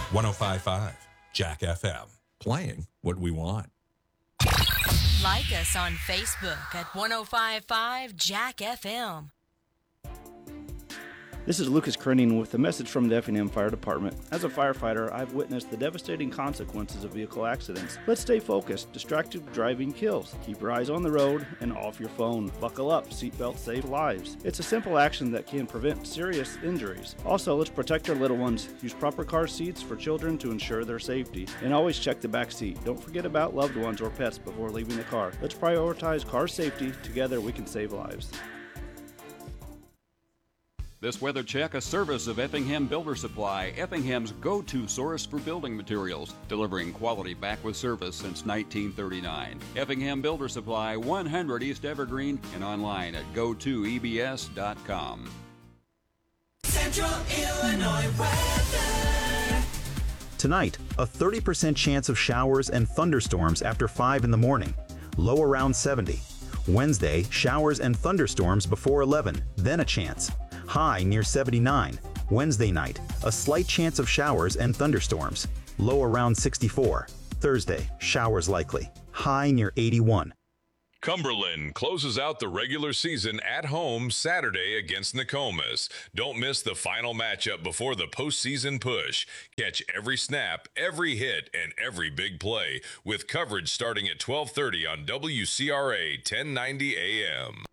105.5 Jack FM. Playing what we want. Like us on Facebook at 105.5 Jack FM. This is Lucas Krenning with a message from the Effingham Fire Department. As a firefighter, I've witnessed the devastating consequences of vehicle accidents. Let's stay focused. Distracted driving kills. Keep your eyes on the road and off your phone. Buckle up. Seatbelts save lives. It's a simple action that can prevent serious injuries. Also, let's protect our little ones. Use proper car seats for children to ensure their safety. And always check the back seat. Don't forget about loved ones or pets before leaving the car. Let's prioritize car safety. Together, we can save lives. This weather check, a service of Effingham Builder Supply, Effingham's go-to source for building materials, delivering quality back with service since 1939. Effingham Builder Supply, 100 East Evergreen, and online at go2ebs.com. Central Illinois weather. Tonight, a 30% chance of showers and thunderstorms after 5 in the morning, low around 70. Wednesday, showers and thunderstorms before 11, then a chance. High near 79. Wednesday night, a slight chance of showers and thunderstorms. Low around 64. Thursday, showers likely. High near 81. Cumberland closes out the regular season at home Saturday against Nokomis. Don't miss the final matchup before the postseason push. Catch every snap, every hit, and every big play with coverage starting at 12:30 on WCRA 1090 AM.